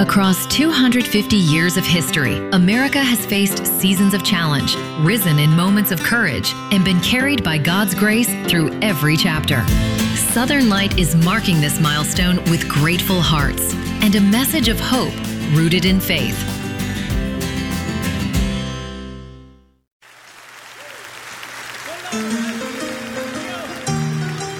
Across 250 years of history, America has faced seasons of challenge, risen in moments of courage, and been carried by God's grace through every chapter. Southern Light is marking this milestone with grateful hearts and a message of hope rooted in faith.